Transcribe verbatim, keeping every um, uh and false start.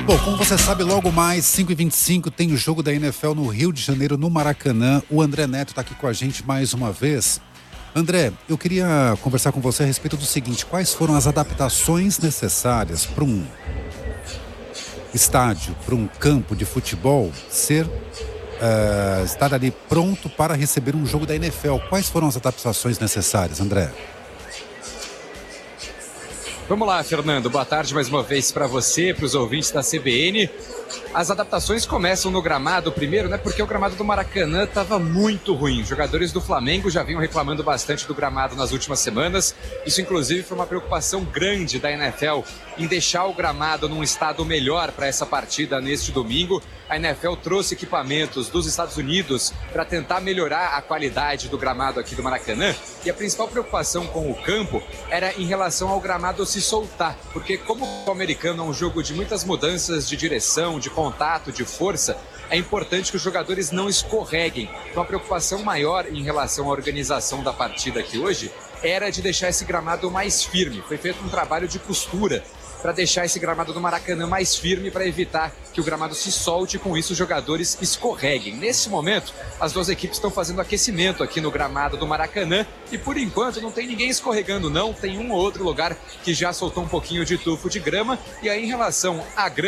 Bom, como você sabe, logo mais, cinco e vinte e cinco, tem o jogo da N F L no Rio de Janeiro, no Maracanã. O André Neto está aqui com a gente mais uma vez. André, eu queria conversar com você a respeito do seguinte: quais foram as adaptações necessárias para um estádio, para um campo de futebol ser, uh, estar ali pronto para receber um jogo da N F L? Quais foram as adaptações necessárias, André? Vamos lá, Fernando. Boa tarde mais uma vez para você, para os ouvintes da C B N. As adaptações começam no gramado primeiro, né? Porque o gramado do Maracanã estava muito ruim. Os jogadores do Flamengo já vinham reclamando bastante do gramado nas últimas semanas. Isso, inclusive, foi uma preocupação grande da N F L em deixar o gramado num estado melhor para essa partida neste domingo. A N F L trouxe equipamentos dos Estados Unidos para tentar melhorar a qualidade do gramado aqui do Maracanã. E a principal preocupação com o campo era em relação ao gramado se soltar. Porque como o americano é um jogo de muitas mudanças de direção, de contato, de força, é importante que os jogadores não escorreguem. Então a preocupação maior em relação à organização da partida aqui hoje era de deixar esse gramado mais firme. Foi feito um trabalho de costura para deixar esse gramado do Maracanã mais firme, para evitar que o gramado se solte e com isso os jogadores escorreguem. Nesse momento, as duas equipes estão fazendo aquecimento aqui no gramado do Maracanã e por enquanto não tem ninguém escorregando não, tem um ou outro lugar que já soltou um pouquinho de tufo de grama. E aí em relação à grama,